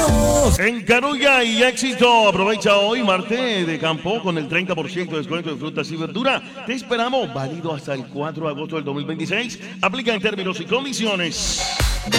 En Carulla y Éxito, aprovecha hoy martes de campo con el 30% de descuento de frutas y verduras. Te esperamos, válido hasta el 4 de agosto del 2026. Aplica en términos y condiciones.